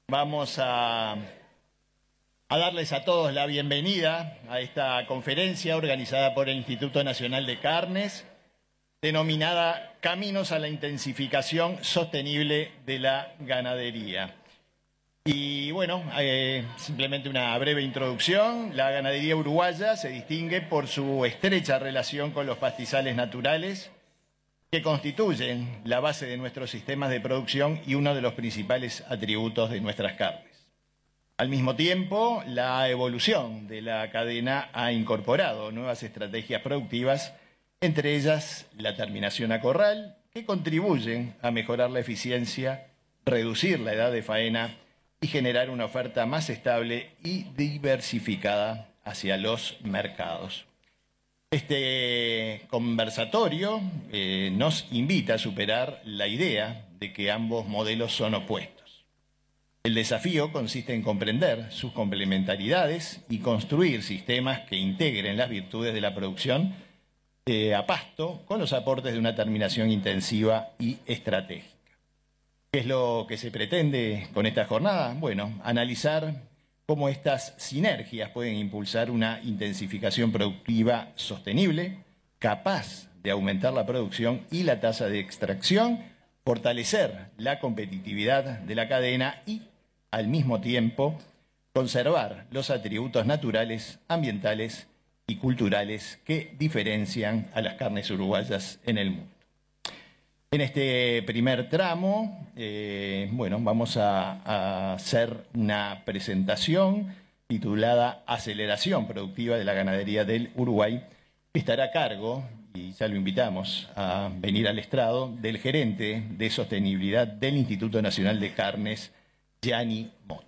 Vamos a darles a todos la bienvenida a esta conferencia organizada por el Instituto Nacional de Carnes, denominada Caminos a la Intensificación Sostenible de la Ganadería. Y bueno, simplemente una breve introducción. La ganadería uruguaya se distingue por su estrecha relación con los pastizales naturales, que constituyen la base de nuestros sistemas de producción y uno de los principales atributos de nuestras carnes. Al mismo tiempo, la evolución de la cadena ha incorporado nuevas estrategias productivas, entre ellas la terminación a corral, que contribuyen a mejorar la eficiencia, reducir la edad de faena y generar una oferta más estable y diversificada hacia los mercados. Este conversatorio nos invita a superar la idea de que ambos modelos son opuestos. El desafío consiste en comprender sus complementariedades y construir sistemas que integren las virtudes de la producción a pasto con los aportes de una terminación intensiva y estratégica. ¿Qué es lo que se pretende con esta jornada? Bueno, analizar cómo estas sinergias pueden impulsar una intensificación productiva sostenible, capaz de aumentar la producción y la tasa de extracción, fortalecer la competitividad de la cadena y, al mismo tiempo, conservar los atributos naturales, ambientales y culturales que diferencian a las carnes uruguayas en el mundo. En este primer tramo, vamos a hacer una presentación titulada Aceleración Productiva de la Ganadería del Uruguay, que estará a cargo, y ya lo invitamos a venir al estrado, del gerente de sostenibilidad del Instituto Nacional de Carnes, Gianni Mota.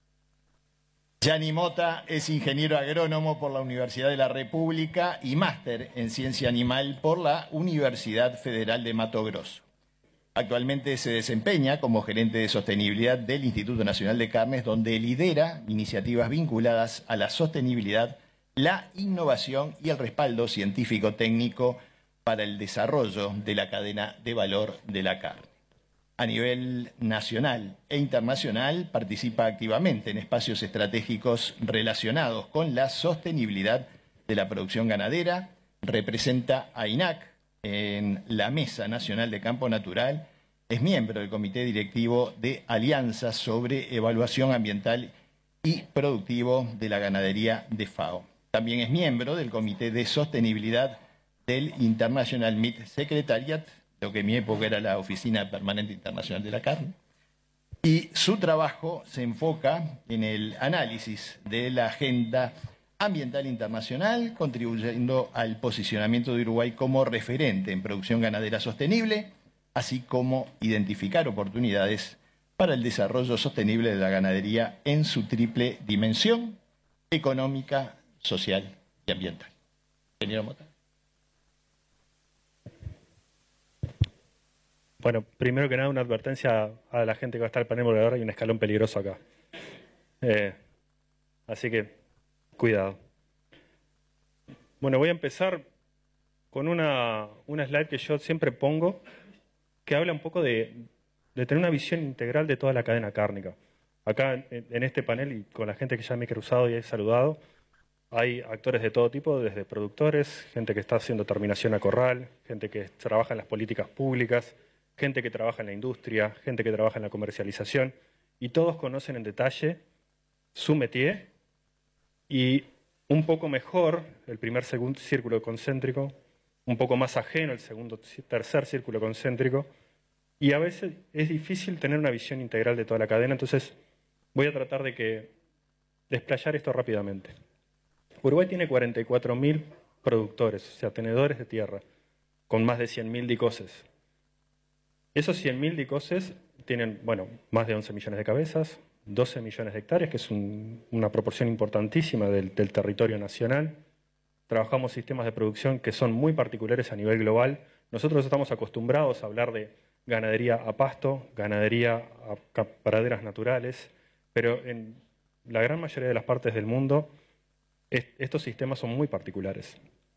Gianni Mota es ingeniero agrónomo por la Universidad de la República y máster en Ciencia Animal por la Universidad Federal de Mato Grosso. Actualmente se desempeña como gerente de sostenibilidad del Instituto Nacional de Carnes, donde lidera iniciativas vinculadas a la sostenibilidad, la innovación y el respaldo científico-técnico para el desarrollo de la cadena de valor de la carne. A nivel nacional e internacional participa activamente en espacios estratégicos relacionados con la sostenibilidad de la producción ganadera, representa a INAC en la Mesa Nacional de Campo Natural, es miembro del Comité Directivo de Alianzas sobre Evaluación Ambiental y Productivo de la Ganadería de FAO. También es miembro del Comité de Sostenibilidad del International Meat Secretariat, lo que en mi época era la Oficina Permanente Internacional de la Carne, y su trabajo se enfoca en el análisis de la agenda ambiental internacional, contribuyendo al posicionamiento de Uruguay como referente en producción ganadera sostenible, así como identificar oportunidades para el desarrollo sostenible de la ganadería en su triple dimensión económica, social y ambiental. Ingeniero Mota. Bueno, primero que nada una advertencia a la gente que va a estar en el panel moderador, hay un escalón peligroso acá. Así que, cuidado. Bueno, voy a empezar con una slide que yo siempre pongo, que habla un poco de tener una visión integral de toda la cadena cárnica. Acá en este panel, y con la gente que ya me he cruzado y he saludado, hay actores de todo tipo, desde productores, gente que está haciendo terminación a corral, gente que trabaja en las políticas públicas, gente que trabaja en la industria, gente que trabaja en la comercialización, y todos conocen en detalle su métier y un poco mejor el primer círculo concéntrico, un poco más ajeno el tercer círculo concéntrico, y a veces es difícil tener una visión integral de toda la cadena, entonces voy a tratar de desplayar esto rápidamente. Uruguay tiene 44.000 productores, o sea, tenedores de tierra, con más de 100.000 dicoses. Esos 100.000 dicoses tienen, más de 11 millones de cabezas, 12 millones de hectáreas, que es una proporción importantísima del territorio nacional. Trabajamos sistemas de producción que son muy particulares a nivel global. Nosotros estamos acostumbrados a hablar de ganadería a pasto, ganadería a praderas naturales, pero en la gran mayoría de las partes del mundo estos sistemas son muy particulares.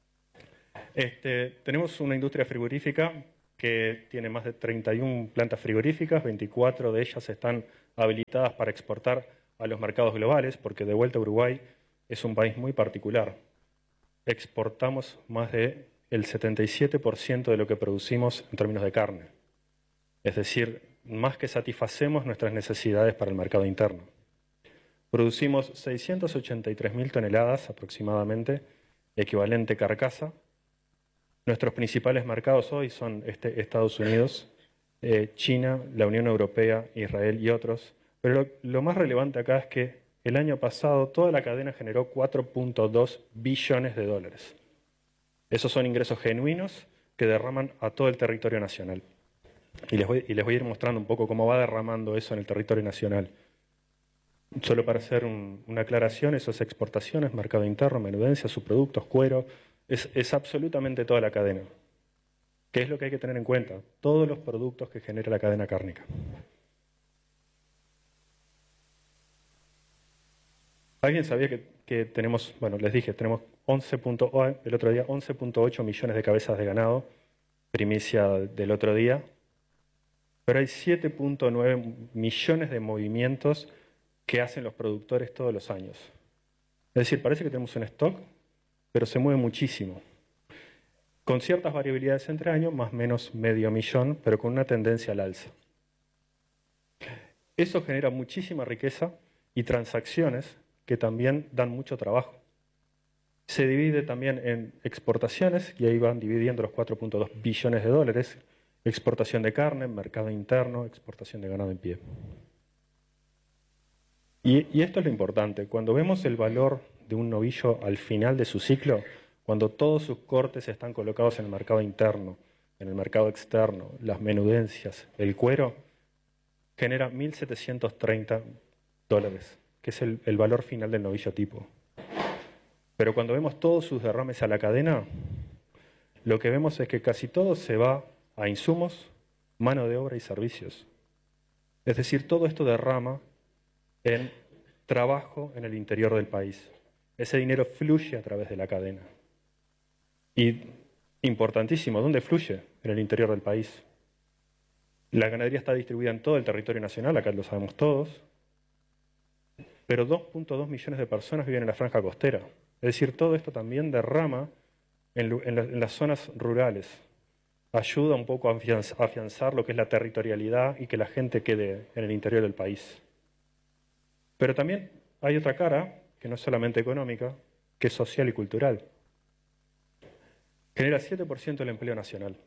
Tenemos una industria frigorífica que tiene más de 31 plantas frigoríficas, 24 de ellas están habilitadas para exportar a los mercados globales, porque de vuelta Uruguay es un país muy particular. Exportamos más del 77% de lo que producimos en términos de carne. Es decir, más que satisfacemos nuestras necesidades para el mercado interno. Producimos 683.000 toneladas aproximadamente, equivalente carcasa. Nuestros principales mercados hoy son Estados Unidos, China, la Unión Europea, Israel y otros. Pero lo más relevante acá es que el año pasado toda la cadena generó 4.2 billones de dólares. Esos son ingresos genuinos que derraman a todo el territorio nacional. Y les voy a ir mostrando un poco cómo va derramando eso en el territorio nacional. Solo para hacer una aclaración, esas exportaciones, mercado interno, menudencia, subproductos, cuero, es absolutamente toda la cadena. ¿Qué es lo que hay que tener en cuenta? Todos los productos que genera la cadena cárnica. ¿Alguien sabía que tenemos, bueno, les dije, tenemos el otro día 11.8 millones de cabezas de ganado, primicia del otro día, pero hay 7.9 millones de movimientos que hacen los productores todos los años. Es decir, parece que tenemos un stock, pero se mueve muchísimo. Con ciertas variabilidades entre años, más o menos medio millón, pero con una tendencia al alza. Eso genera muchísima riqueza y transacciones que también dan mucho trabajo. Se divide también en exportaciones, y ahí van dividiendo los 4.2 billones de dólares, exportación de carne, mercado interno, exportación de ganado en pie. Y esto es lo importante. Cuando vemos el valor de un novillo al final de su ciclo, cuando todos sus cortes están colocados en el mercado interno, en el mercado externo, las menudencias, el cuero, genera $1.730, que es el valor final del novillo tipo. Pero cuando vemos todos sus derrames a la cadena, lo que vemos es que casi todo se va a insumos, mano de obra y servicios. Es decir, todo esto derrama en trabajo en el interior del país. Ese dinero fluye a través de la cadena. Y importantísimo, ¿dónde fluye? En el interior del país. La ganadería está distribuida en todo el territorio nacional, acá lo sabemos todos, pero 2.2 millones de personas viven en la franja costera. Es decir, todo esto también derrama en las zonas rurales. Ayuda un poco a afianzar lo que es la territorialidad y que la gente quede en el interior del país. Pero también hay otra cara, que no es solamente económica, que es social y cultural. Genera 7% del empleo nacional,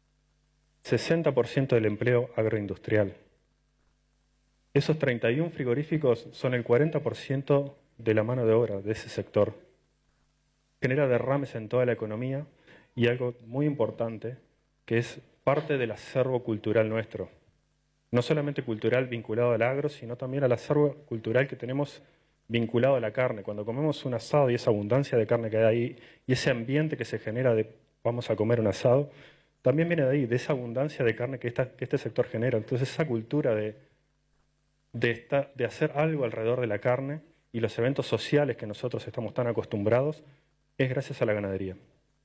60% del empleo agroindustrial. Esos 31 frigoríficos son el 40% de la mano de obra de ese sector. Genera derrames en toda la economía y algo muy importante, que es parte del acervo cultural nuestro. No solamente cultural vinculado al agro, sino también al acervo cultural que tenemos vinculado a la carne. Cuando comemos un asado y esa abundancia de carne que hay ahí, y ese ambiente que se genera de vamos a comer un asado, también viene de ahí, de esa abundancia de carne que este sector genera. Entonces esa cultura de hacer algo alrededor de la carne y los eventos sociales que nosotros estamos tan acostumbrados, es gracias a la ganadería.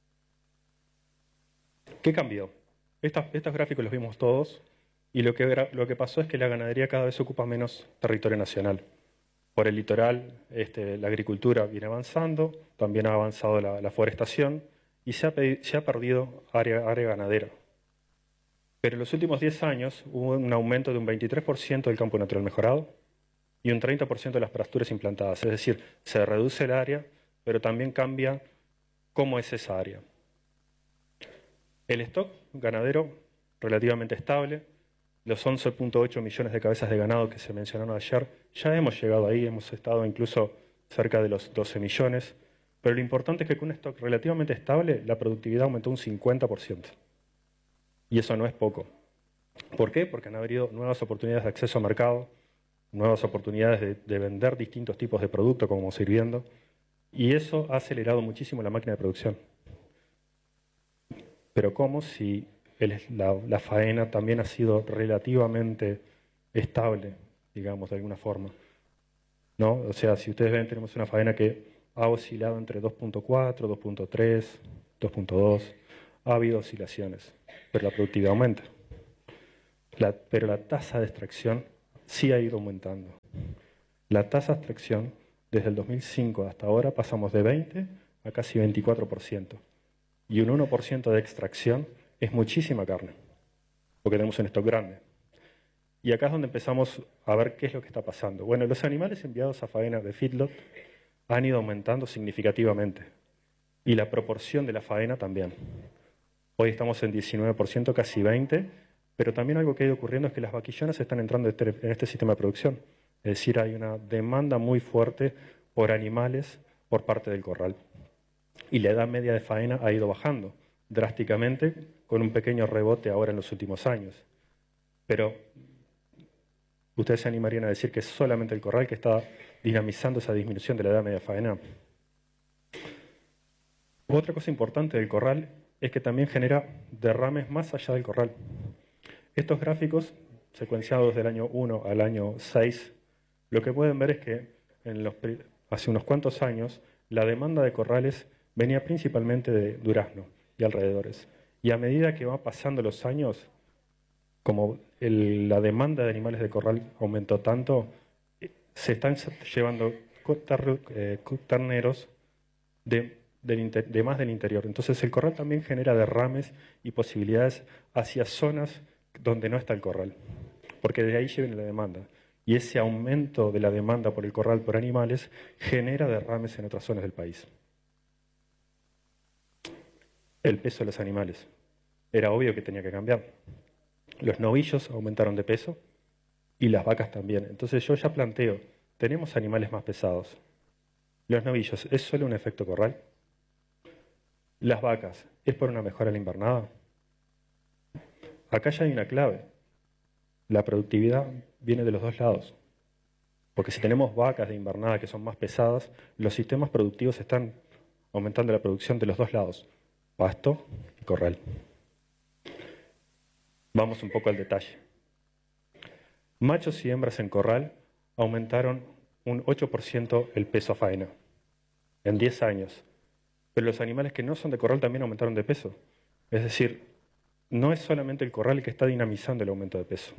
¿Qué cambió? Estos gráficos los vimos todos. Y lo que pasó es que la ganadería cada vez ocupa menos territorio nacional. Por el litoral, la agricultura viene avanzando, también ha avanzado la forestación y se ha perdido área ganadera. Pero en los últimos 10 años hubo un aumento de un 23% del campo natural mejorado y un 30% de las pasturas implantadas. Es decir, se reduce el área, pero también cambia cómo es esa área. El stock ganadero relativamente estable. Los 11.8 millones de cabezas de ganado que se mencionaron ayer, ya hemos llegado ahí, hemos estado incluso cerca de los 12 millones, pero lo importante es que con un stock relativamente estable, la productividad aumentó un 50%. Y eso no es poco. ¿Por qué? Porque han habido nuevas oportunidades de acceso al mercado, nuevas oportunidades de vender distintos tipos de productos, como vamos a ir viendo, y eso ha acelerado muchísimo la máquina de producción. Pero ¿cómo si la faena también ha sido relativamente estable, digamos, de alguna forma? ¿No? O sea, si ustedes ven, tenemos una faena que ha oscilado entre 2.4, 2.3, 2.2. Ha habido oscilaciones, pero la productividad aumenta. Pero la tasa de extracción sí ha ido aumentando. La tasa de extracción, desde el 2005 hasta ahora, pasamos de 20 a casi 24%. Y un 1% de extracción es muchísima carne, porque tenemos un stock grande. Y acá es donde empezamos a ver qué es lo que está pasando. Bueno, los animales enviados a faena de feedlot han ido aumentando significativamente. Y la proporción de la faena también. Hoy estamos en 19%, casi 20%, pero también algo que ha ido ocurriendo es que las vaquillonas están entrando en este sistema de producción. Es decir, hay una demanda muy fuerte por animales por parte del corral. Y la edad media de faena ha ido bajando drásticamente, con un pequeño rebote ahora en los últimos años. Pero ¿ustedes se animarían a decir que es solamente el corral que está dinamizando esa disminución de la edad media de faena? Otra cosa importante del corral es que también genera derrames más allá del corral. Estos gráficos, secuenciados del año 1 al año 6, lo que pueden ver es que hace unos cuantos años la demanda de corrales venía principalmente de Durazno y alrededores. Y a medida que van pasando los años, como la demanda de animales de corral aumentó tanto, se están llevando terneros de más del interior. Entonces el corral también genera derrames y posibilidades hacia zonas donde no está el corral, porque de ahí viene la demanda. Y ese aumento de la demanda por el corral por animales genera derrames en otras zonas del país. El peso de los animales. Era obvio que tenía que cambiar. Los novillos aumentaron de peso y las vacas también. Entonces yo ya planteo, tenemos animales más pesados. Los novillos, ¿es solo un efecto corral? Las vacas, ¿es por una mejora en la invernada? Acá ya hay una clave. La productividad viene de los dos lados. Porque si tenemos vacas de invernada que son más pesadas, los sistemas productivos están aumentando la producción de los dos lados. Pasto y corral. Vamos un poco al detalle. Machos y hembras en corral aumentaron un 8% el peso a faena en 10 años. Pero los animales que no son de corral también aumentaron de peso. Es decir, no es solamente el corral el que está dinamizando el aumento de peso.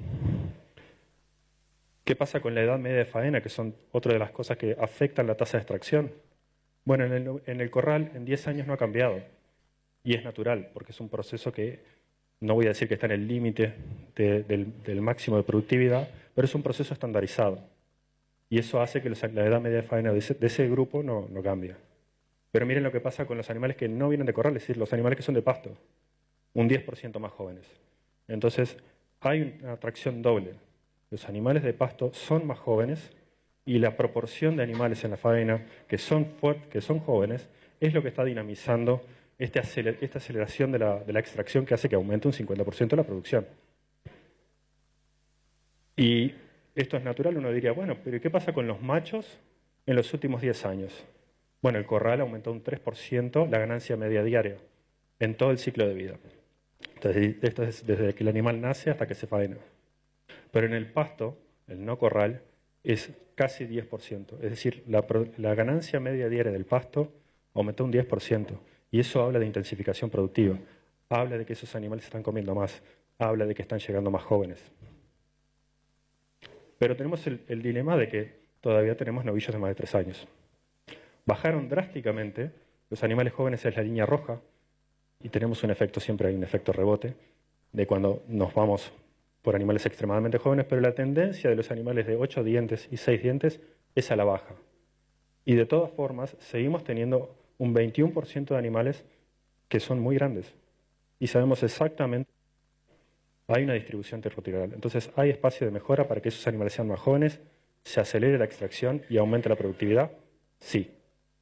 ¿Qué pasa con la edad media de faena, que son otra de las cosas que afectan la tasa de extracción? Bueno, en el corral en 10 años no ha cambiado. Y es natural, porque es un proceso que, no voy a decir que está en el límite del máximo de productividad, pero es un proceso estandarizado. Y eso hace que la edad media de faena de ese grupo no cambie. Pero miren lo que pasa con los animales que no vienen de corral, es decir, los animales que son de pasto. Un 10% más jóvenes. Entonces, hay una atracción doble. Los animales de pasto son más jóvenes y la proporción de animales en la faena que son jóvenes es lo que está dinamizando esta aceleración de la extracción que hace que aumente un 50% la producción. Y esto es natural, uno diría, bueno, pero ¿qué pasa con los machos en los últimos 10 años? Bueno, el corral aumentó un 3% la ganancia media diaria en todo el ciclo de vida. Entonces, esto es desde que el animal nace hasta que se faena. Pero en el pasto, el no corral, es casi 10%. Es decir, la ganancia media diaria del pasto aumentó un 10%. Y eso habla de intensificación productiva. Habla de que esos animales están comiendo más. Habla de que están llegando más jóvenes. Pero tenemos el dilema de que todavía tenemos novillos de más de 3 años. Bajaron drásticamente. Los animales jóvenes es la línea roja. Y tenemos un efecto, siempre hay un efecto rebote, de cuando nos vamos por animales extremadamente jóvenes, pero la tendencia de los animales de 8 dientes y 6 dientes es a la baja. Y de todas formas, seguimos teniendo un 21% de animales que son muy grandes. Y sabemos exactamente, hay una distribución territorial. Entonces, ¿hay espacio de mejora para que esos animales sean más jóvenes, se acelere la extracción y aumente la productividad? Sí.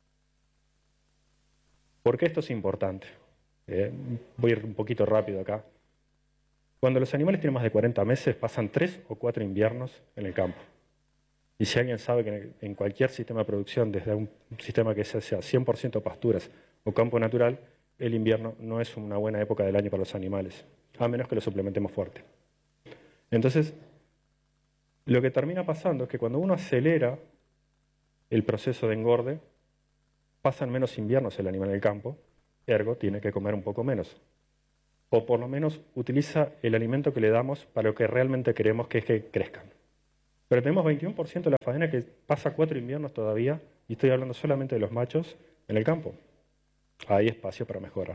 ¿Por qué esto es importante? Voy a ir un poquito rápido acá. Cuando los animales tienen más de 40 meses, pasan 3 o 4 inviernos en el campo. Y si alguien sabe que en cualquier sistema de producción, desde un sistema que sea 100% pasturas o campo natural, el invierno no es una buena época del año para los animales, a menos que lo suplementemos fuerte. Entonces, lo que termina pasando es que cuando uno acelera el proceso de engorde, pasan menos inviernos el animal en el campo, ergo tiene que comer un poco menos. O por lo menos utiliza el alimento que le damos para lo que realmente queremos, que es que crezcan. Pero tenemos 21% de la faena que pasa 4 inviernos todavía, y estoy hablando solamente de los machos, en el campo. Hay espacio para mejorar.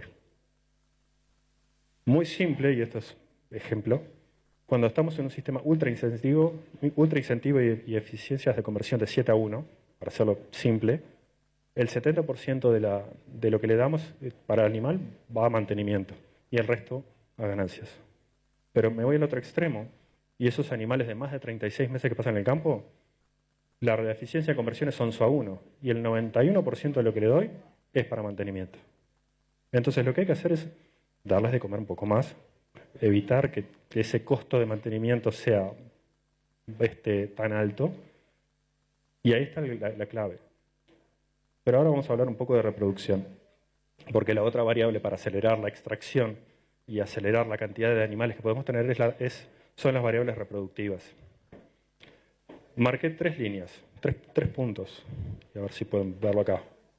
Muy simple, y esto es ejemplo, cuando estamos en un sistema ultra incentivo y eficiencias de conversión de 7-1, para hacerlo simple, el 70% de lo que le damos para el animal va a mantenimiento y el resto a ganancias. Pero me voy al otro extremo, y esos animales de más de 36 meses que pasan en el campo, la eficiencia de conversión es 11-1, y el 91% de lo que le doy es para mantenimiento. Entonces lo que hay que hacer es darles de comer un poco más, evitar que ese costo de mantenimiento sea tan alto, y ahí está la clave. Pero ahora vamos a hablar un poco de reproducción, porque la otra variable para acelerar la extracción y acelerar la cantidad de animales que podemos tener son las variables reproductivas. Marqué 3 líneas, 3 puntos, y a ver si pueden verlo acá.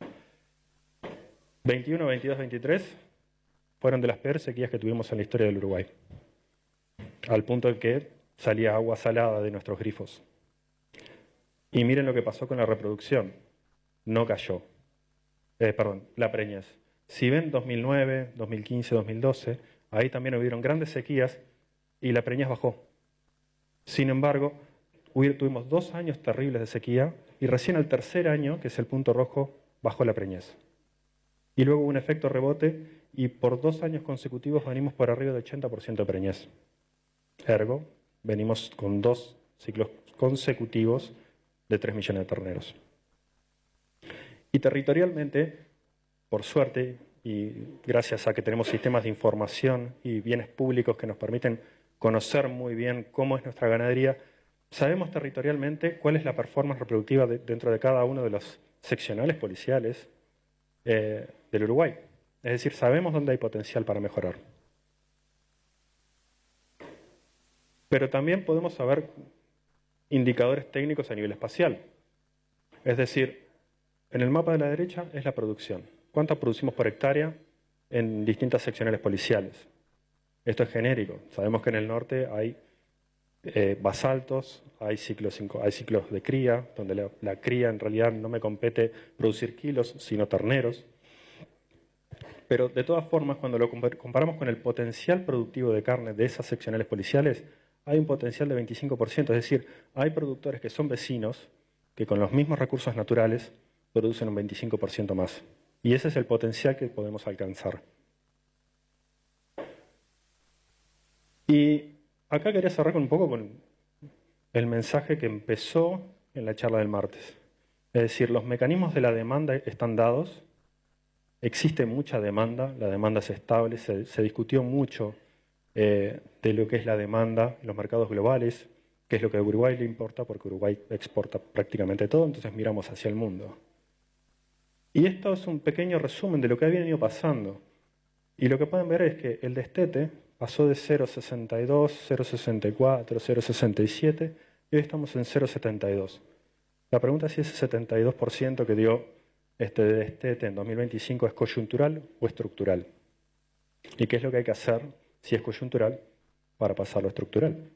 21, 22, 23 fueron de las peores sequías que tuvimos en la historia del Uruguay, al punto de que salía agua salada de nuestros grifos. Y miren lo que pasó con la reproducción. No cayó. La preñez. Si ven 2009, 2015, 2012, ahí también hubieron grandes sequías y la preñez bajó. Sin embargo, tuvimos 2 años terribles de sequía y recién al tercer año, que es el punto rojo, bajó la preñez. Y luego hubo un efecto rebote y por 2 años consecutivos venimos por arriba de 80% de preñez. Ergo, venimos con 2 ciclos consecutivos de 3 millones de terneros. Y territorialmente, por suerte, y gracias a que tenemos sistemas de información y bienes públicos que nos permiten conocer muy bien cómo es nuestra ganadería, sabemos territorialmente cuál es la performance reproductiva dentro de cada uno de los seccionales policiales del Uruguay. Es decir, sabemos dónde hay potencial para mejorar. Pero también podemos saber indicadores técnicos a nivel espacial. Es decir, en el mapa de la derecha es la producción. ¿Cuánto producimos por hectárea en distintas seccionales policiales? Esto es genérico. Sabemos que en el norte hay basaltos, hay ciclos de cría, donde la cría en realidad no me compete producir kilos, sino terneros. Pero de todas formas, cuando lo comparamos con el potencial productivo de carne de esas seccionales policiales, hay un potencial de 25%. Es decir, hay productores que son vecinos, que con los mismos recursos naturales producen un 25% más. Y ese es el potencial que podemos alcanzar. Y acá quería cerrar un poco con el mensaje que empezó en la charla del martes. Es decir, los mecanismos de la demanda están dados, existe mucha demanda, la demanda es estable, se discutió mucho de lo que es la demanda en los mercados globales, que es lo que a Uruguay le importa, porque Uruguay exporta prácticamente todo, entonces miramos hacia el mundo. Y esto es un pequeño resumen de lo que ha venido pasando. Y lo que pueden ver es que el destete pasó de 0,62, 0,64, 0,67 y hoy estamos en 0,72. La pregunta es si ese 72% que dio este destete en 2025 es coyuntural o estructural. ¿Y qué es lo que hay que hacer si es coyuntural para pasarlo a estructural?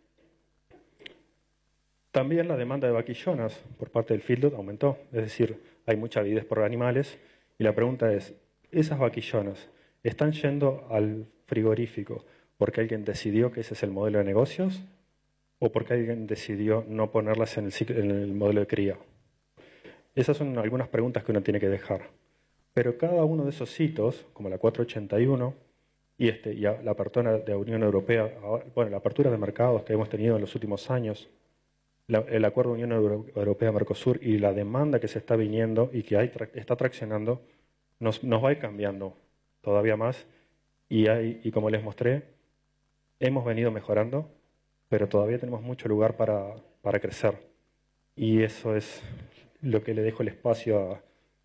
También la demanda de vaquillonas por parte del feedlot aumentó, es decir, hay mucha avidez por animales y la pregunta es, ¿esas vaquillonas están yendo al frigorífico porque alguien decidió que ese es el modelo de negocios o porque alguien decidió no ponerlas en el modelo de cría? Esas son algunas preguntas que uno tiene que dejar. Pero cada uno de esos hitos, como la 481 y la apertura de la Unión Europea, la apertura de mercados que hemos tenido en los últimos años, el acuerdo de Unión Europea-Mercosur y la demanda que se está viniendo y que está traccionando, nos va a ir cambiando todavía más. Y como les mostré, hemos venido mejorando, pero todavía tenemos mucho lugar para crecer. Y eso es lo que le dejo el espacio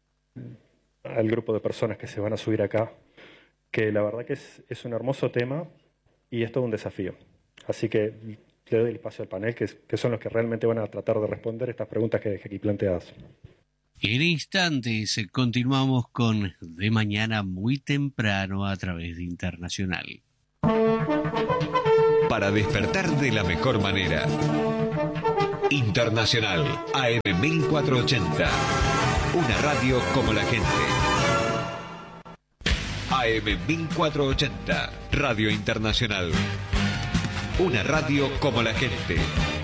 al grupo de personas que se van a subir acá, que la verdad que es un hermoso tema y es todo un desafío. Así que le doy el espacio al panel, que son los que realmente van a tratar de responder estas preguntas que dejé aquí planteadas. En instantes continuamos con De Mañana Muy Temprano a través de Internacional. Para despertar de la mejor manera. Internacional, AM 1480. Una radio como la gente. AM 1480, Radio Internacional. Una radio como la gente.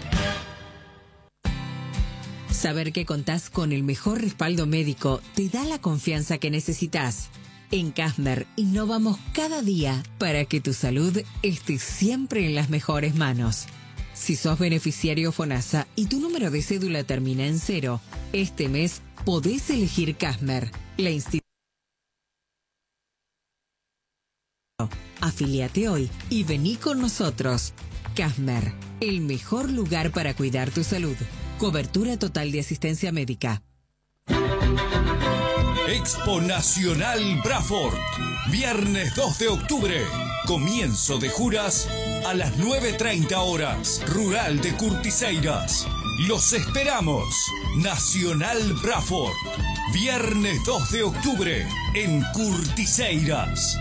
Saber que contás con el mejor respaldo médico te da la confianza que necesitas. En Kasmer innovamos cada día para que tu salud esté siempre en las mejores manos. Si sos beneficiario FONASA y tu número de cédula termina en 0, este mes podés elegir Kasmer, la institución. Afíliate hoy y vení con nosotros. Kasmer, el mejor lugar para cuidar tu salud. Cobertura total de asistencia médica. Expo Nacional Braford. Viernes 2 de octubre. Comienzo de juras a las 9:30 horas. Rural de Curtiseiras. Los esperamos. Nacional Braford. Viernes 2 de octubre en Curtiseiras.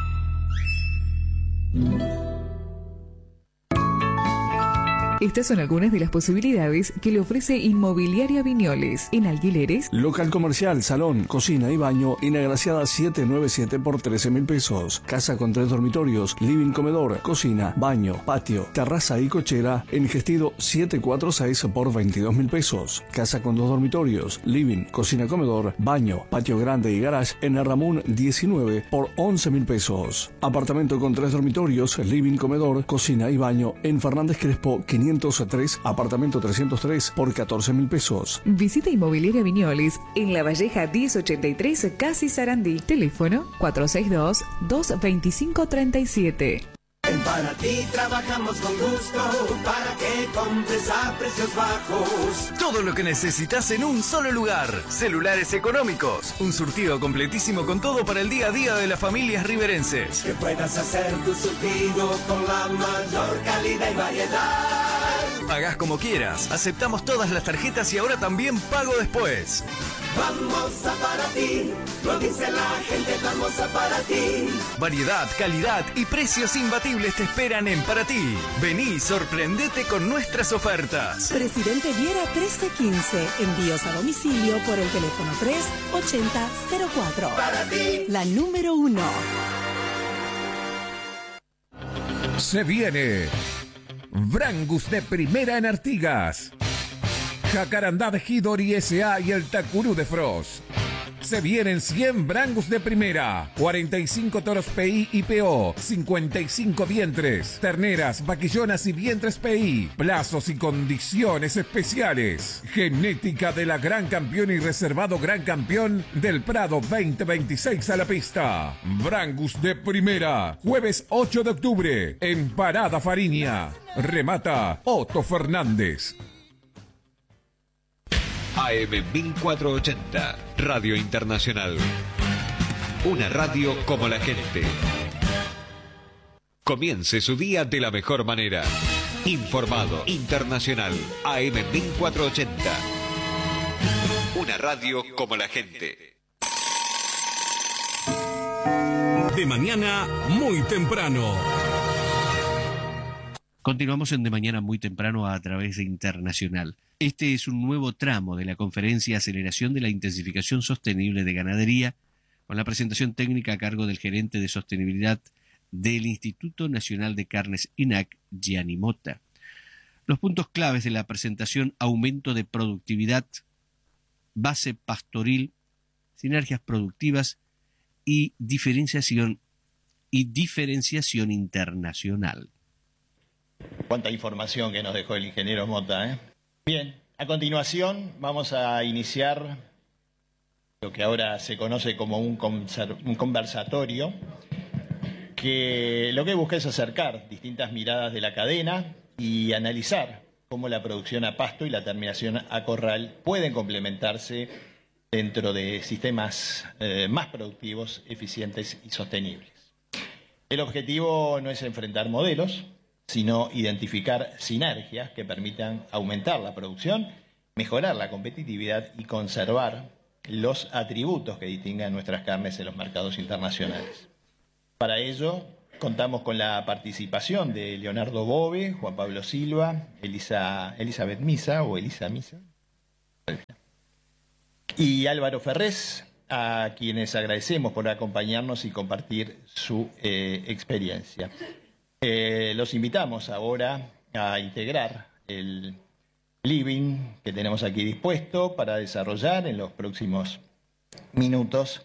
Estas son algunas de las posibilidades que le ofrece Inmobiliaria Viñoles. En alquileres, local comercial, salón, cocina y baño, inagraciada 797 por 13.000 pesos. Casa con 3 dormitorios, living, comedor, cocina, baño, patio, terraza y cochera, en Gestido 746 por 22.000 pesos. Casa con 2 dormitorios, living, cocina, comedor, baño, patio grande y garage, en Ramón 19 por 11.000 pesos. Apartamento con 3 dormitorios, living, comedor, cocina y baño, en Fernández Crespo 503, apartamento 303 por 14.000 pesos. Visita Inmobiliaria Viñoles en La Valleja 1083, Casi Sarandí. Teléfono 462-225-37. En Paraty trabajamos con gusto para que compres a precios bajos. Todo lo que necesitas en un solo lugar. Celulares económicos. Un surtido completísimo con todo para el día a día de las familias riverenses. Que puedas hacer tu surtido con la mayor calidad y variedad. Pagás como quieras. Aceptamos todas las tarjetas y ahora también pago después. Vamos a Paraty. Lo dice la gente, vamos a Paraty. Variedad, calidad y precios imbatibles te esperan en Paraty. Vení, sorprendete con nuestras ofertas. Presidente Viera 1315. Envíos a domicilio por el teléfono 38004. Paraty. La número 1. Se viene Brangus de primera en Artigas. Jacarandá de Hidori S.A. y el Tacurú de Frost. Se vienen 100 Brangus de primera, 45 toros PI y PO, 55 vientres, terneras, vaquillonas y vientres PI, plazos y condiciones especiales. Genética de la Gran Campeón y reservado Gran Campeón del Prado 2026 a la pista. Brangus de primera, jueves 8 de octubre, en Parada Fariña. Remata Otto Fernández. AM 1480, Radio Internacional. Una radio como la gente. Comience su día de la mejor manera. Informado, internacional, AM 1480. Una radio como la gente. De mañana, muy temprano. Continuamos en De Mañana muy temprano a través de Internacional. Este es un nuevo tramo de la conferencia Aceleración de la Intensificación Sostenible de Ganadería, con la presentación técnica a cargo del gerente de sostenibilidad del Instituto Nacional de Carnes INAC, Gianni Motta. Los puntos claves de la presentación: aumento de productividad, base pastoril, sinergias productivas y diferenciación internacional. Cuánta información que nos dejó el ingeniero Motta, ¿eh? Bien, a continuación vamos a iniciar lo que ahora se conoce como un conversatorio, que lo que busca es acercar distintas miradas de la cadena y analizar cómo la producción a pasto y la terminación a corral pueden complementarse dentro de sistemas más productivos, eficientes y sostenibles. El objetivo no es enfrentar modelos, sino identificar sinergias que permitan aumentar la producción, mejorar la competitividad y conservar los atributos que distinguen nuestras carnes en los mercados internacionales. Para ello, Contamos con la participación de Leonardo Bove, Juan Pablo Silva, Elizabeth Misa o Elisa Misa y Álvaro Ferrés, a quienes agradecemos por acompañarnos y compartir su experiencia. Los invitamos ahora a integrar el living que tenemos aquí dispuesto para desarrollar en los próximos minutos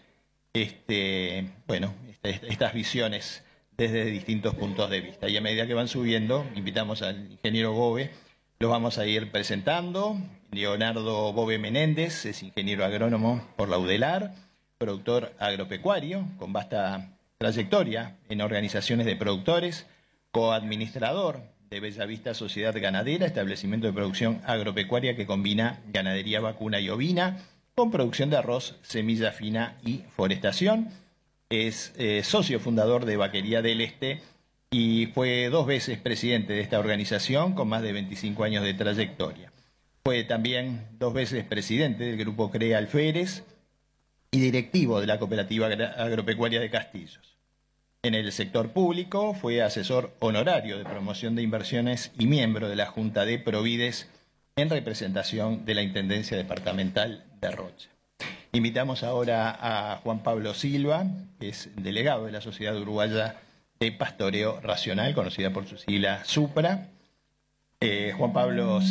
estas visiones desde distintos puntos de vista. Y a medida que van subiendo, invitamos al ingeniero Bove, los vamos a ir presentando. Leonardo Bove Menéndez es ingeniero agrónomo por la UDELAR, productor agropecuario con vasta trayectoria en organizaciones de productores, coadministrador de Bellavista Sociedad Ganadera, establecimiento de producción agropecuaria que combina ganadería vacuna y ovina con producción de arroz, semilla fina y forestación. Es socio fundador de Vaquería del Este y fue 2 veces presidente de esta organización con más de 25 años de trayectoria. Fue también 2 veces presidente del Grupo CREA Alférez y directivo de la Cooperativa Agropecuaria de Castillos. En el sector público fue asesor honorario de promoción de inversiones y miembro de la Junta de Provides en representación de la Intendencia Departamental de Rocha. Invitamos ahora a Juan Pablo Silva, que es delegado de la Sociedad Uruguaya de Pastoreo Racional, conocida por su sigla SUPRA. Juan Pablo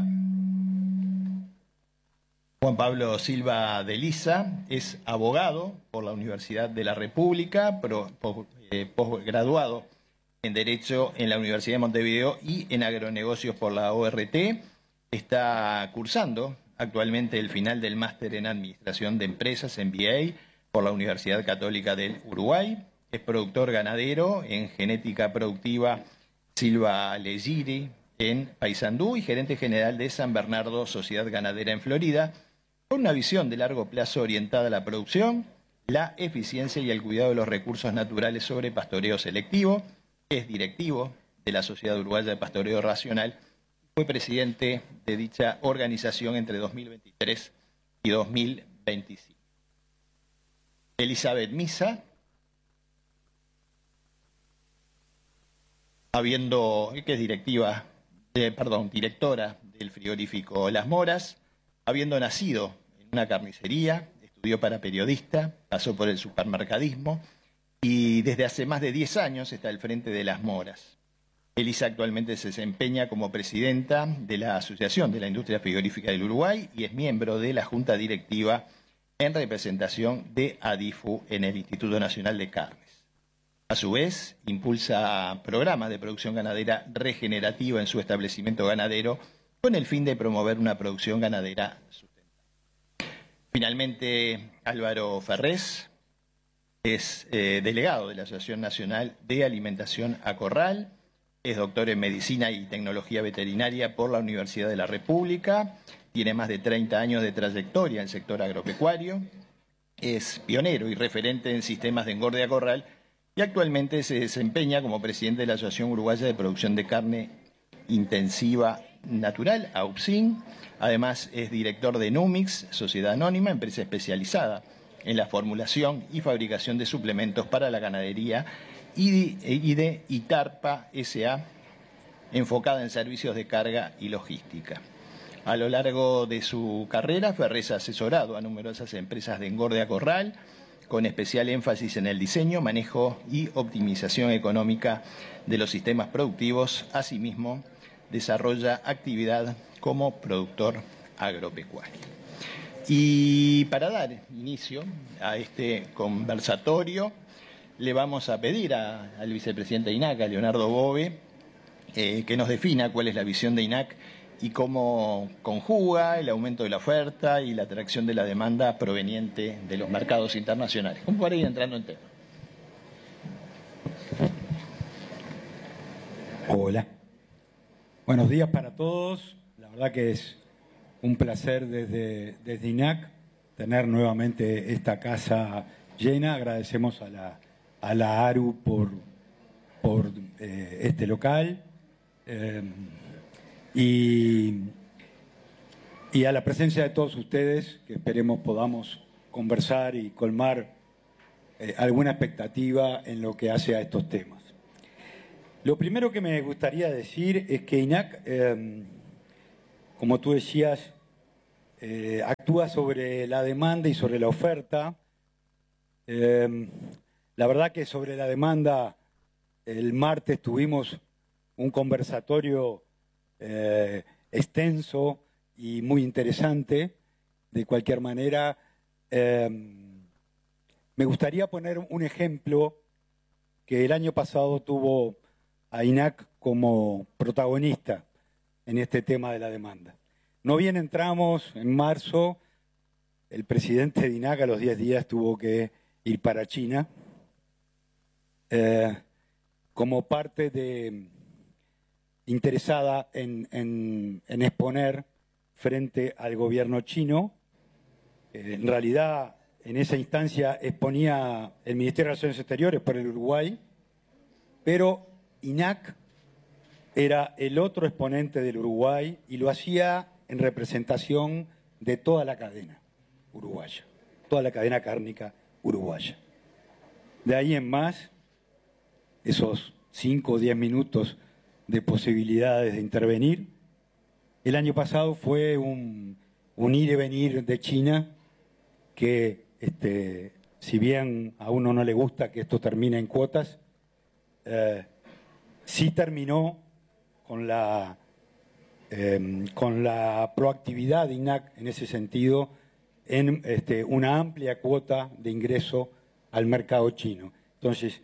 Silva de Lisa es abogado por la Universidad de la República, posgraduado en Derecho en la Universidad de Montevideo y en Agronegocios por la ORT. Está cursando actualmente el final del máster en Administración de Empresas, MBA, por la Universidad Católica del Uruguay. Es productor ganadero en Genética Productiva Silva Legiri en Paysandú y gerente general de San Bernardo Sociedad Ganadera en Florida, con una visión de largo plazo orientada a la producción, la eficiencia y el cuidado de los recursos naturales sobre pastoreo selectivo. Es directivo de la Sociedad Uruguaya de Pastoreo Racional. Fue presidente de dicha organización entre 2023 y 2025. Elizabeth Misa, que es directora del frigorífico Las Moras, habiendo nacido en una carnicería, estudió para periodista, pasó por el supermercadismo y desde hace más de 10 años está al frente de Las Moras. Elisa actualmente se desempeña como presidenta de la Asociación de la Industria Frigorífica del Uruguay y es miembro de la Junta Directiva en representación de ADIFU en el Instituto Nacional de Carnes. A su vez, impulsa programas de producción ganadera regenerativa en su establecimiento ganadero con el fin de promover una producción ganadera sustentable. Finalmente, Álvaro Ferrés es delegado de la Asociación Nacional de Alimentación Acorral, es doctor en Medicina y Tecnología Veterinaria por la Universidad de la República, tiene más de 30 años de trayectoria en el sector agropecuario, es pionero y referente en sistemas de engorde a corral y actualmente se desempeña como presidente de la Asociación Uruguaya de Producción de Carne Intensiva Natural, AUPSIN. Además es director de Numix, Sociedad Anónima, empresa especializada en la formulación y fabricación de suplementos para la ganadería, y de Itarpa S.A., enfocada en servicios de carga y logística. A lo largo de su carrera, Ferrés ha asesorado a numerosas empresas de engorde a corral, con especial énfasis en el diseño, manejo y optimización económica de los sistemas productivos. Asimismo, desarrolla actividad como productor agropecuario. Y para dar inicio a este conversatorio, le vamos a pedir al vicepresidente de INAC, a Leonardo Bove, que nos defina cuál es la visión de INAC y cómo conjuga el aumento de la oferta y la atracción de la demanda proveniente de los mercados internacionales. ¿Cómo para ir entrando en tema? Hola. Buenos días para todos. La verdad que es un placer desde INAC tener nuevamente esta casa llena. Agradecemos a la ARU por este local y a la presencia de todos ustedes, que esperemos podamos conversar y colmar alguna expectativa en lo que hace a estos temas. Lo primero que me gustaría decir es que INAC, como tú decías, actúa sobre la demanda y sobre la oferta. La verdad que sobre la demanda, el martes tuvimos un conversatorio extenso y muy interesante. De cualquier manera, me gustaría poner un ejemplo que el año pasado tuvo a INAC como protagonista en este tema de la demanda. No bien entramos en marzo, el presidente de INAC a los 10 días tuvo que ir para China como parte interesada en exponer frente al gobierno chino. En realidad, en esa instancia exponía el Ministerio de Relaciones Exteriores por el Uruguay, pero INAC era el otro exponente del Uruguay y lo hacía en representación de toda la cadena uruguaya, toda la cadena cárnica uruguaya. De ahí en más, esos 5 o 10 minutos de posibilidades de intervenir, el año pasado fue un ir y venir de China que, si bien a uno no le gusta que esto termine en cuotas, sí terminó con la proactividad de INAC en ese sentido, en una amplia cuota de ingreso al mercado chino. Entonces,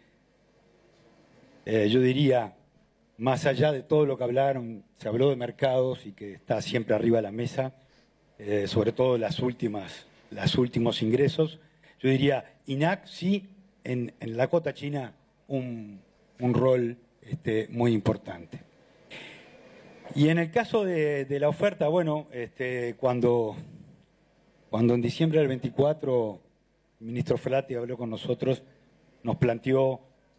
yo diría, más allá de todo lo que hablaron, se habló de mercados y que está siempre arriba de la mesa, sobre todo los últimos ingresos, yo diría, INAC sí, en la cuota china, un rol muy importante. Y en el caso de la oferta, bueno, cuando en diciembre del 24 el ministro Frati habló con nosotros, nos planteó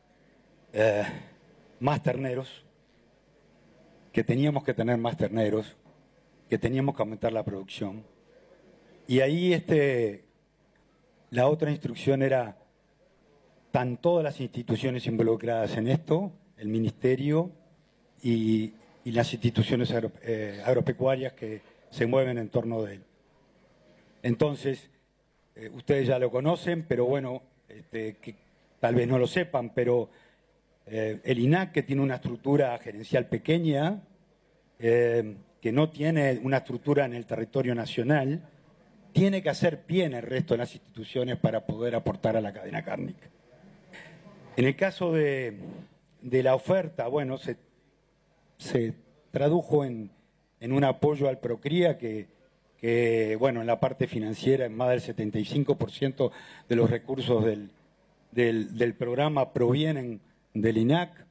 más terneros, que teníamos que tener más terneros, que teníamos que aumentar la producción. Y ahí la otra instrucción era, están todas las instituciones involucradas en esto, el ministerio y las instituciones agropecuarias que se mueven en torno de él. Entonces, ustedes ya lo conocen, pero bueno, que tal vez no lo sepan, pero el INAC, que tiene una estructura gerencial pequeña, que no tiene una estructura en el territorio nacional, tiene que hacer pie en el resto de las instituciones para poder aportar a la cadena cárnica. En el caso de la oferta, bueno, se tradujo en un apoyo al Procría que, bueno, en la parte financiera, en más del 75% de los recursos del programa provienen del INAC.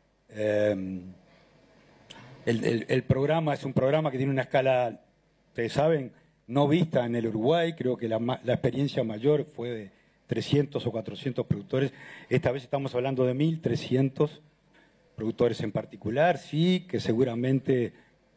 El programa es un programa que tiene una escala, ustedes saben, no vista en el Uruguay. Creo que la experiencia mayor fue de 300 o 400 productores. Esta vez estamos hablando de 1.300 productores en particular, sí, que seguramente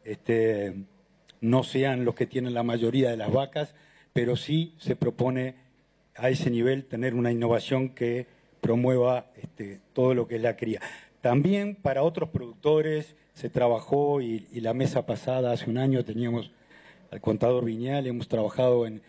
no sean los que tienen la mayoría de las vacas, pero sí se propone a ese nivel tener una innovación que promueva todo lo que es la cría. También para otros productores se trabajó, y la mesa pasada, hace un año, teníamos al contador Viñal, hemos trabajado en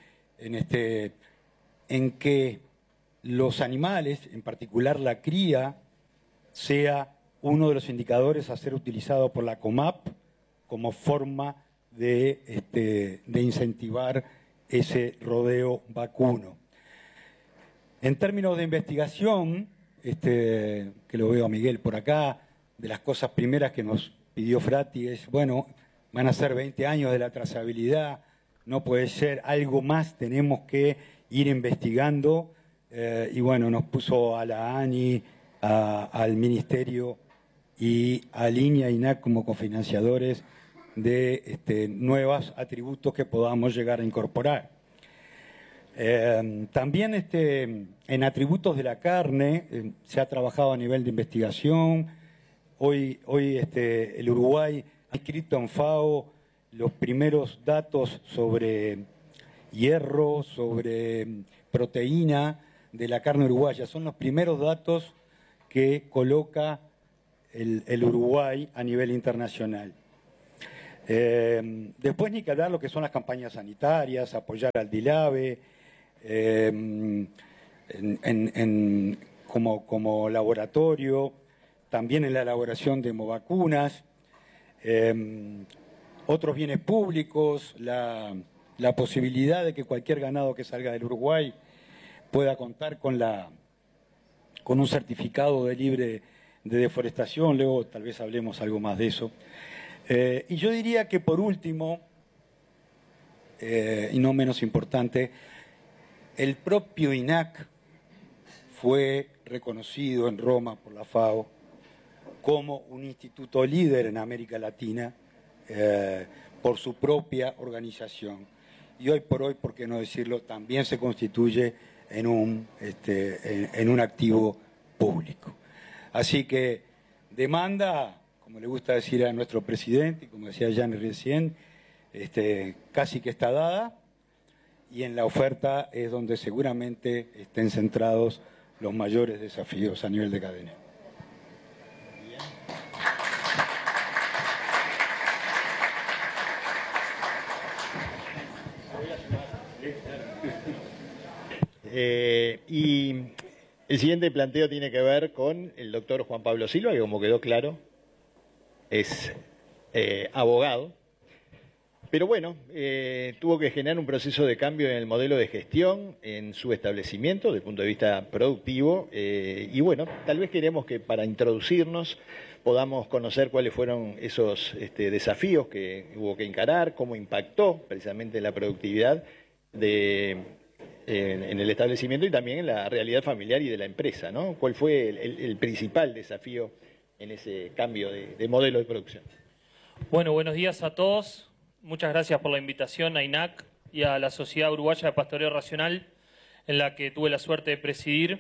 que los animales, en particular la cría, sea uno de los indicadores a ser utilizado por la COMAP como forma de incentivar ese rodeo vacuno. En términos de investigación, que lo veo a Miguel por acá, de las cosas primeras que nos pidió Frati es, bueno, van a ser 20 años de la trazabilidad, no puede ser algo más, tenemos que ir investigando, y bueno, nos puso a la ANI, al Ministerio y a Línea INAC como cofinanciadores de nuevos atributos que podamos llegar a incorporar. También en atributos de la carne se ha trabajado a nivel de investigación. Hoy el Uruguay ha inscrito en FAO los primeros datos sobre hierro, sobre proteína de la carne uruguaya. Son los primeros datos que coloca el Uruguay a nivel internacional. Después ni que hablar lo que son las campañas sanitarias, apoyar al DILABE, como laboratorio, también en la elaboración de hemovacunas, otros bienes públicos, la posibilidad de que cualquier ganado que salga del Uruguay pueda contar con un certificado de libre de deforestación. Luego tal vez hablemos algo más de eso. Y yo diría que por último, y no menos importante, el propio INAC fue reconocido en Roma por la FAO como un instituto líder en América Latina por su propia organización. Y hoy por hoy, por qué no decirlo, también se constituye en un activo público. Así que demanda, como le gusta decir a nuestro presidente, y como decía Gianni recién, casi que está dada, y en la oferta es donde seguramente estén centrados los mayores desafíos a nivel de cadena. Y el siguiente planteo tiene que ver con el doctor Juan Pablo Silva, que como quedó claro, es abogado. Pero bueno, tuvo que generar un proceso de cambio en el modelo de gestión en su establecimiento desde el punto de vista productivo. Y bueno, tal vez queremos que para introducirnos podamos conocer cuáles fueron esos desafíos que hubo que encarar, cómo impactó precisamente la productividad en el establecimiento y también en la realidad familiar y de la empresa, ¿no? ¿Cuál fue el principal desafío en ese cambio de modelo de producción? Bueno, buenos días a todos. Muchas gracias por la invitación a INAC y a la Sociedad Uruguaya de Pastoreo Racional, en la que tuve la suerte de presidir.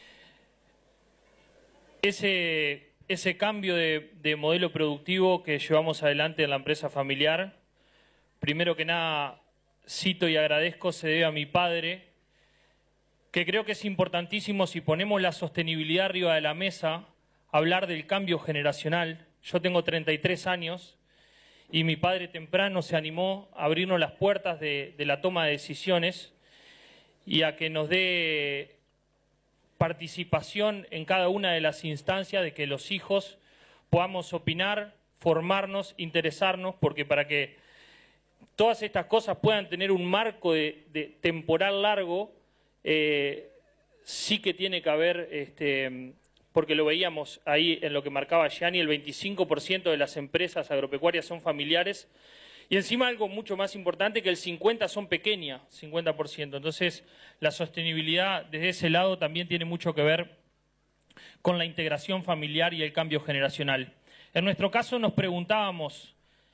Ese cambio de modelo productivo que llevamos adelante en la empresa familiar, primero que nada cito y agradezco, se debe a mi padre, que creo que es importantísimo, si ponemos la sostenibilidad arriba de la mesa, hablar del cambio generacional. Yo tengo 33 años y mi padre temprano se animó a abrirnos las puertas de la toma de decisiones y a que nos dé participación en cada una de las instancias, de que los hijos podamos opinar, formarnos, interesarnos, porque para que todas estas cosas puedan tener un marco de temporal largo, sí que tiene que haber, porque lo veíamos ahí en lo que marcaba Gianni, el 25% de las empresas agropecuarias son familiares, y encima algo mucho más importante, que el 50% son pequeñas, 50%. Entonces, la sostenibilidad desde ese lado también tiene mucho que ver con la integración familiar y el cambio generacional. En nuestro caso nos preguntábamos,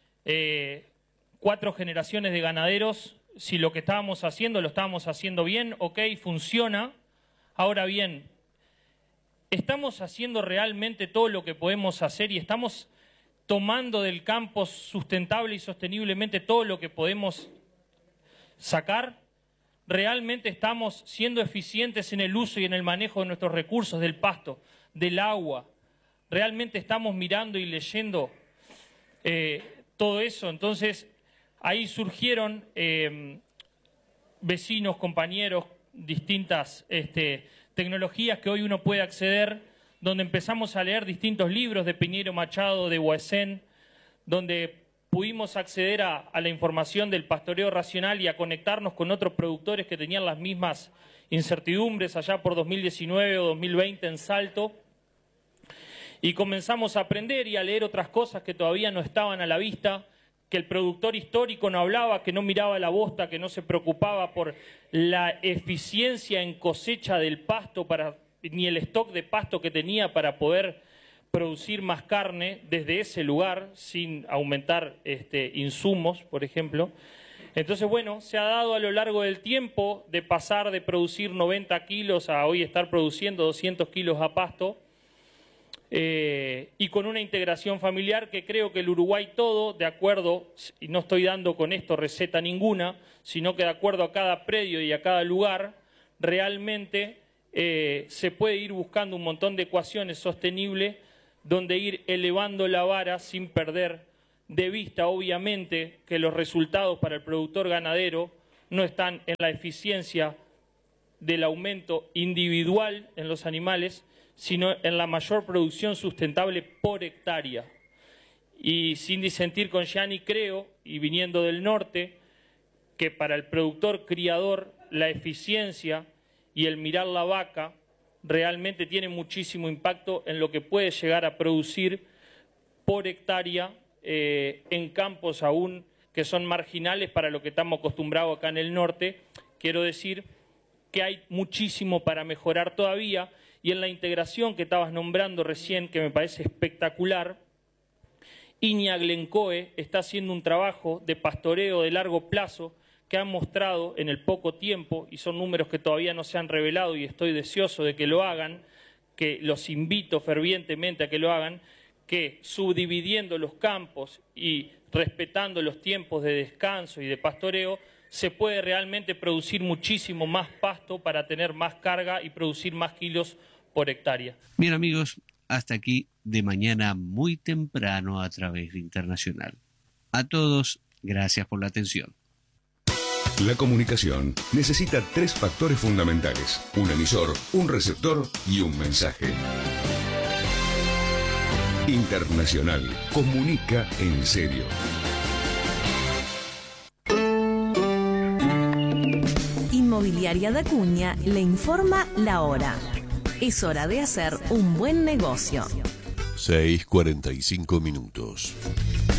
4 generaciones de ganaderos, si lo que estábamos haciendo lo estábamos haciendo bien, ok, funciona. Ahora bien, ¿estamos haciendo realmente todo lo que podemos hacer y estamos tomando del campo sustentable y sosteniblemente todo lo que podemos sacar? ¿Realmente estamos siendo eficientes en el uso y en el manejo de nuestros recursos, del pasto, del agua? ¿Realmente estamos mirando y leyendo todo eso? Entonces, ahí surgieron vecinos, compañeros, distintas tecnologías que hoy uno puede acceder, donde empezamos a leer distintos libros de Piñeiro Machado, de Boesén, donde pudimos acceder a la información del pastoreo racional y a conectarnos con otros productores que tenían las mismas incertidumbres allá por 2019 o 2020 en Salto. Y comenzamos a aprender y a leer otras cosas que todavía no estaban a la vista, que el productor histórico no hablaba, que no miraba la bosta, que no se preocupaba por la eficiencia en cosecha del pasto, ni el stock de pasto que tenía para poder producir más carne desde ese lugar, sin aumentar insumos, por ejemplo. Entonces, bueno, se ha dado a lo largo del tiempo de pasar de producir 90 kilos a hoy estar produciendo 200 kilos a pasto, y con una integración familiar que creo que el Uruguay todo, de acuerdo, y no estoy dando con esto receta ninguna, sino que de acuerdo a cada predio y a cada lugar, realmente se puede ir buscando un montón de ecuaciones sostenibles donde ir elevando la vara sin perder de vista, obviamente, que los resultados para el productor ganadero no están en la eficiencia del aumento individual en los animales, sino en la mayor producción sustentable por hectárea. Y sin disentir con Gianni, creo, y viniendo del norte, que para el productor criador la eficiencia y el mirar la vaca realmente tiene muchísimo impacto en lo que puede llegar a producir por hectárea en campos aún que son marginales para lo que estamos acostumbrados acá en el norte. Quiero decir que hay muchísimo para mejorar todavía, y en la integración que estabas nombrando recién, que me parece espectacular, Iña Glencoe está haciendo un trabajo de pastoreo de largo plazo que han mostrado en el poco tiempo, y son números que todavía no se han revelado y estoy deseoso de que lo hagan, que los invito fervientemente a que lo hagan, que subdividiendo los campos y respetando los tiempos de descanso y de pastoreo, se puede realmente producir muchísimo más pasto para tener más carga y producir más kilos por hectárea. Bien, amigos, hasta aquí De Mañana Muy Temprano a través de Internacional. A todos, gracias por la atención. La comunicación necesita 3 factores fundamentales: un emisor, un receptor y un mensaje. Internacional comunica en serio. Inmobiliaria da Acuña le informa la hora. Es hora de hacer un buen negocio. 6:45 minutos.